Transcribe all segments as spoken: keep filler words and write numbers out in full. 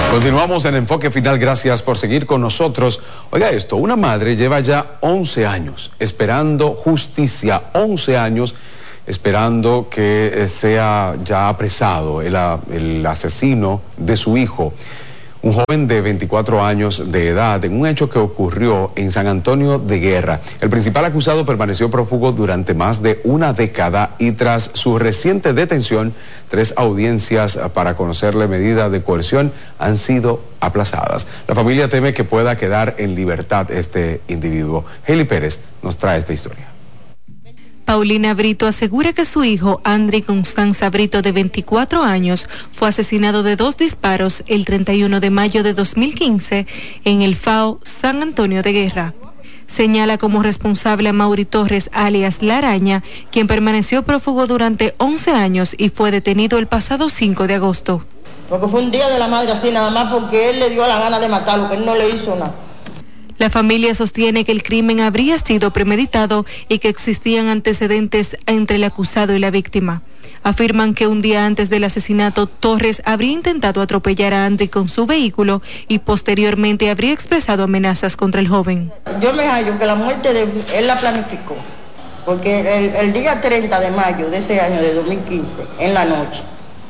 Continuamos en Enfoque Final, gracias por seguir con nosotros. Oiga esto, una madre lleva ya once años esperando justicia, once años esperando que sea ya apresado el, el asesino de su hijo, un joven de veinticuatro años de edad, en un hecho que ocurrió en San Antonio de Guerra. El principal acusado permaneció prófugo durante más de una década y tras su reciente detención, tres audiencias para conocerle medida de coerción han sido aplazadas. La familia teme que pueda quedar en libertad este individuo. Hailey Pérez nos trae esta historia. Paulina Brito asegura que su hijo, Andrei Constanza Brito, de veinticuatro años, fue asesinado de dos disparos el treinta y uno de mayo de dos mil quince en el F A O San Antonio de Guerra. Señala como responsable a Mauri Torres, alias La Araña, quien permaneció prófugo durante once años y fue detenido el pasado cinco de agosto. Porque fue un día de la madre así, nada más porque él le dio la gana de matarlo, que él no le hizo nada. La familia sostiene que el crimen habría sido premeditado y que existían antecedentes entre el acusado y la víctima. Afirman que un día antes del asesinato, Torres habría intentado atropellar a Andy con su vehículo y posteriormente habría expresado amenazas contra el joven. Yo me hallo que la muerte de él la planificó, porque el, el día treinta de mayo de ese año de dos mil quince, en la noche,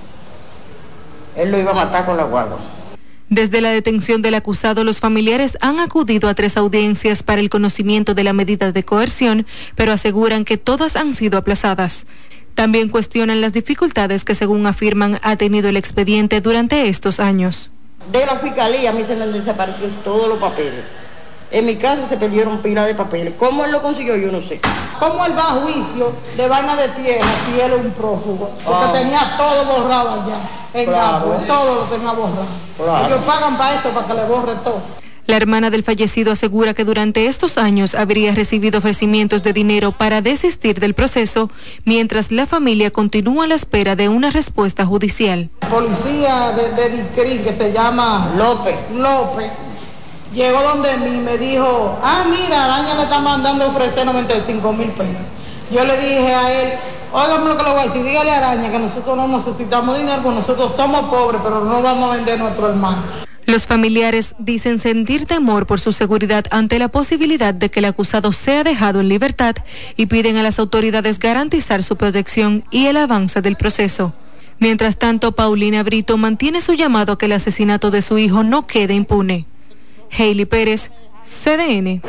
él lo iba a matar con la guagua. Desde la detención del acusado, los familiares han acudido a tres audiencias para el conocimiento de la medida de coerción, pero aseguran que todas han sido aplazadas. También cuestionan las dificultades que, según afirman, ha tenido el expediente durante estos años. De la fiscalía a mí se me desaparecieron todos los papeles. En mi casa se perdieron pilas de papeles. ¿Cómo él lo consiguió? Yo no sé. ¿Cómo él va a juicio de vaina de tierra si él es un prófugo? Porque oh. tenía todo borrado allá, en claro. Gapo, todo lo tenía borrado. Claro. Ellos pagan para esto, para que le borre todo. La hermana del fallecido asegura que durante estos años habría recibido ofrecimientos de dinero para desistir del proceso, mientras la familia continúa a la espera de una respuesta judicial. Policía de, de Dicrí, que se llama López. López. Llegó donde mí y me dijo, ah, mira, Araña le está mandando a ofrecer noventa y cinco mil pesos. Yo le dije a él, óigame lo que le voy a decir, dígale a Araña que nosotros no necesitamos dinero, porque nosotros somos pobres, pero no vamos a vender a nuestro hermano. Los familiares dicen sentir temor por su seguridad ante la posibilidad de que el acusado sea dejado en libertad y piden a las autoridades garantizar su protección y el avance del proceso. Mientras tanto, Paulina Brito mantiene su llamado a que el asesinato de su hijo no quede impune. Hailey Pérez, C D N.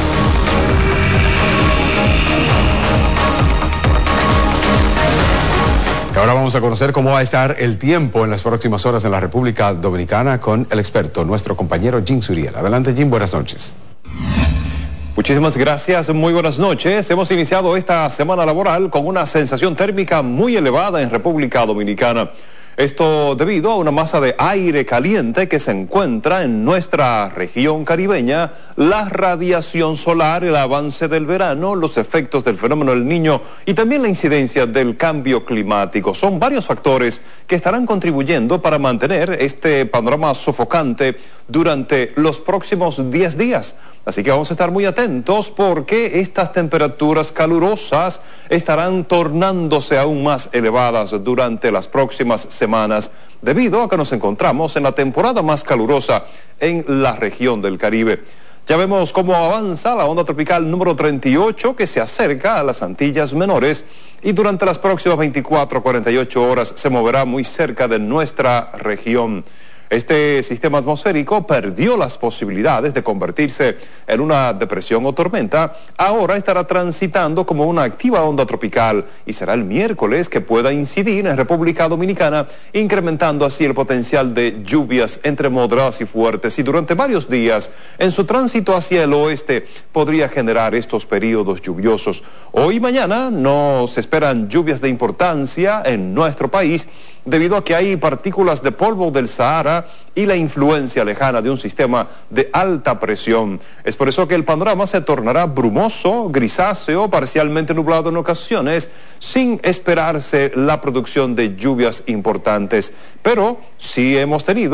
Ahora vamos a conocer cómo va a estar el tiempo en las próximas horas en la República Dominicana con el experto, nuestro compañero Jim Suriel. Adelante, Jim, buenas noches. Muchísimas gracias, muy buenas noches. Hemos iniciado esta semana laboral con una sensación térmica muy elevada en República Dominicana. Esto debido a una masa de aire caliente que se encuentra en nuestra región caribeña, la radiación solar, el avance del verano, los efectos del fenómeno del Niño y también la incidencia del cambio climático. Son varios factores que estarán contribuyendo para mantener este panorama sofocante durante los próximos diez días. Así que vamos a estar muy atentos porque estas temperaturas calurosas estarán tornándose aún más elevadas durante las próximas semanas debido a que nos encontramos en la temporada más calurosa en la región del Caribe. Ya vemos cómo avanza la onda tropical número treinta y ocho que se acerca a las Antillas Menores y durante las próximas veinticuatro a cuarenta y ocho horas se moverá muy cerca de nuestra región. Este sistema atmosférico perdió las posibilidades de convertirse en una depresión o tormenta. Ahora estará transitando como una activa onda tropical y será el miércoles que pueda incidir en República Dominicana, incrementando así el potencial de lluvias entre moderadas y fuertes. Y durante varios días, en su tránsito hacia el oeste, podría generar estos periodos lluviosos. Hoy y mañana no se esperan lluvias de importancia en nuestro país, debido a que hay partículas de polvo del Sahara y la influencia lejana de un sistema de alta presión. Es por eso que el panorama se tornará brumoso, grisáceo, parcialmente nublado en ocasiones, sin esperarse la producción de lluvias importantes. Pero sí hemos tenido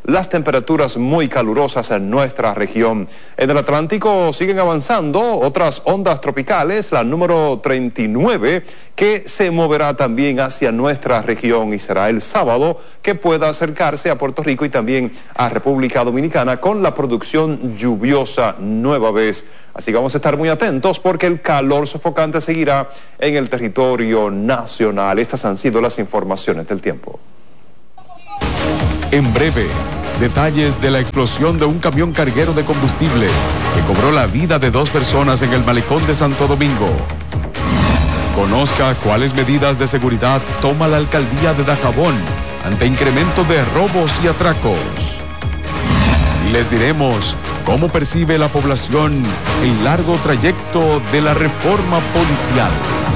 las temperaturas muy calurosas en nuestra región. En el Atlántico siguen avanzando otras ondas tropicales, la número treinta y nueve, que se moverá también hacia nuestra región y será el sábado que pueda acercarse a Puerto Rico y también a República Dominicana con la producción lluviosa nueva vez. Así que vamos a estar muy atentos porque el calor sofocante seguirá en el territorio nacional. Estas han sido las informaciones del tiempo. En breve, detalles de la explosión de un camión carguero de combustible que cobró la vida de dos personas en el malecón de Santo Domingo. Conozca cuáles medidas de seguridad toma la alcaldía de Dajabón ante incremento de robos y atracos. Y les diremos cómo percibe la población el largo trayecto de la reforma policial.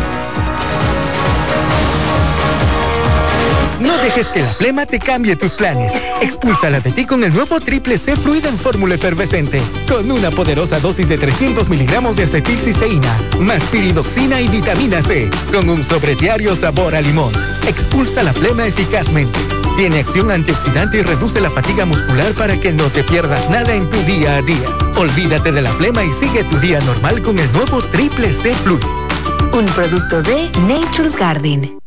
No dejes que la flema te cambie tus planes. Expúlsala de ti con el nuevo Triple C Fluido en fórmula efervescente, con una poderosa dosis de trescientos miligramos de acetilcisteína, más piridoxina y vitamina C, con un sobrediario sabor a limón. Expulsa la flema eficazmente. Tiene acción antioxidante y reduce la fatiga muscular para que no te pierdas nada en tu día a día. Olvídate de la flema y sigue tu día normal con el nuevo Triple C Fluido. Un producto de Nature's Garden.